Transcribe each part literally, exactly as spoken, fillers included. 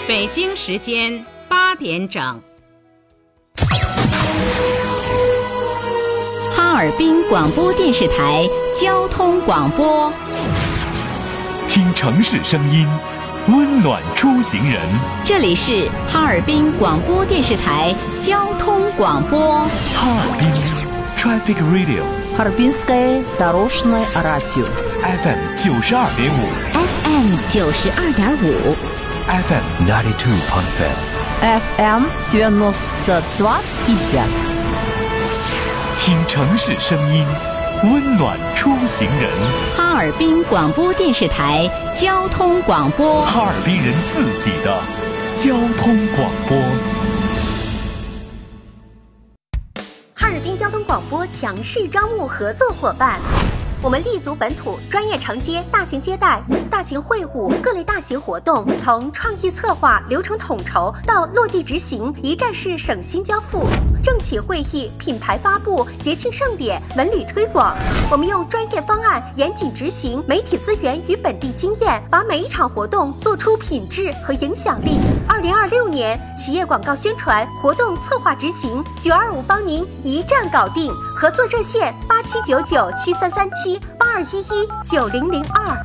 北京时间八点整。 哈尔滨广播电视台交通广播， 听城市声音，温暖出行人。 这里是哈尔滨广播电视台交通广播。 哈尔滨 Traffic Radio， Harbinskaya Doroshная Radio F M 九十二点五 F M 九十二点五 F M ninety two point five F M девяносто два и пять。 听城市声音，温暖出行人。 哈尔滨广播电视台交通广播， 哈尔滨人自己的交通广播。 哈尔滨交通广播强势招募合作伙伴。我们立足本土，专业承接大型接待、大型会晤、各类大型活动，从创意策划、流程统筹到落地执行，一站式省心交付。政企会议、品牌发布、节庆盛典、文旅推广，我们用专业方案严谨执行，媒体资源与本地经验，把每一场活动做出品质和影响力。二零二六年企业广告宣传、活动策划执行，九二五帮您一站搞定。合作热线八七九九七三三七八二一一九零零二。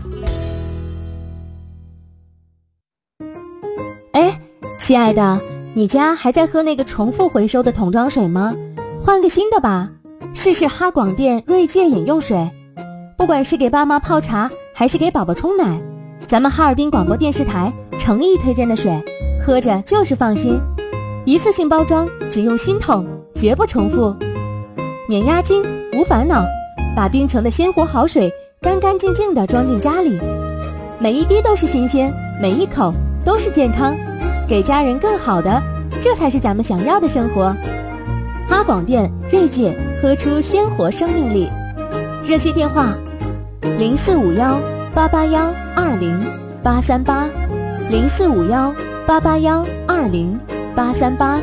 哎，亲爱的，你家还在喝那个重复回收的桶装水吗？换个新的吧，试试哈广电锐界饮用水。不管是给爸妈泡茶，还是给宝宝冲奶，咱们哈尔滨广播电视台诚意推荐的水，喝着就是放心。一次性包装，只用新桶，绝不重复。免押金，无烦恼，把冰城的鲜活好水干干净净地装进家里，每一滴都是新鲜，每一口都是健康，给家人更好的，这才是咱们想要的生活。哈广电锐界，喝出鲜活生命力。热线电话零四五幺八八幺二零八三八零四五幺八八幺二零八三八。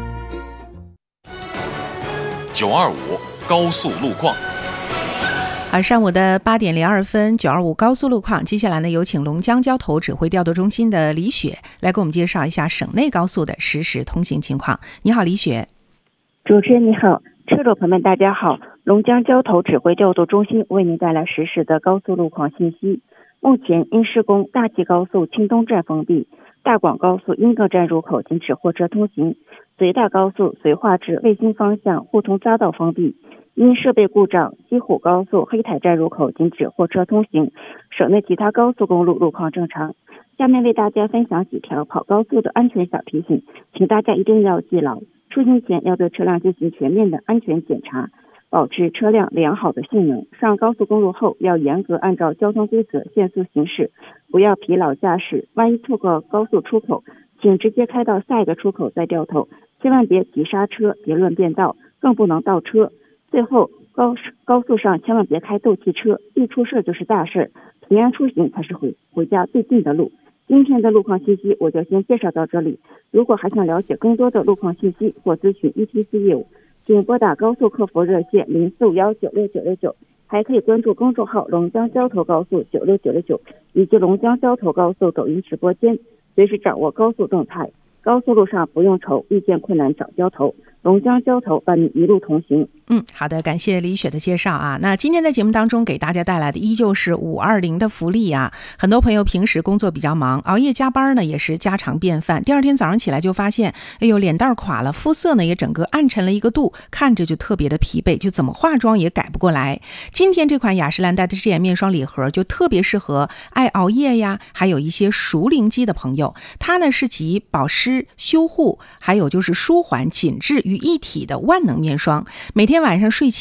九二五高速路况。 好，上午的八点零二分，九二五高速路况。接下来呢，有请龙江交投指挥调度中心的李雪来给我们介绍一下省内高速的实时通行情况。你好，李雪。 主持人你好，车主朋友们大家好，龙江交投指挥调度中心为您带来实时的高速路况信息。目前因施工，大济高速青东站封闭，大广高速英各站入口禁止货车通行，绥大高速绥化至卫星方向互通匝道封闭。因设备故障，西虎高速黑台站入口禁止货车通行，省内其他高速公路路况正常。下面为大家分享几条跑高速的安全小提醒，请大家一定要记牢。出行前要对车辆进行全面的安全检查，保持车辆良好的性能。上高速公路后要严格按照交通规则限速行驶，不要疲劳驾驶。万一错过高速出口，请直接开到下一个出口再掉头，千万别急刹车，别乱变道，更不能倒车。最后，高高速上千万别开斗气车，一出事就是大事，平安出行才是回回家最近的路。今天的路况信息我就先介绍到这里，如果还想了解更多的路况信息或咨询 E T C 业务，请拨打高速客服热线零四五幺九六九六九，还可以关注公众号龙江交投高速九六九六九以及龙江交投高速抖音直播间，随时掌握高速动态。高速路上不用愁，遇见困难找交投，龙江交投伴你一路同行。 嗯，好的，感谢李雪的介绍啊。那今天在节目当中给大家带来的依旧是五二零的福利啊。很多朋友平时工作比较忙，熬夜加班呢也是家常便饭。第二天早上起来就发现，哎呦，脸蛋垮了，肤色呢也整个暗沉了一个度，看着就特别的疲惫，就怎么化妆也改不过来。今天这款雅诗兰黛的智眼面霜礼盒就特别适合爱熬夜呀，还有一些熟龄肌的朋友。它呢是集保湿、修护，还有就是舒缓、紧致于一体的万能面霜。每天晚上睡前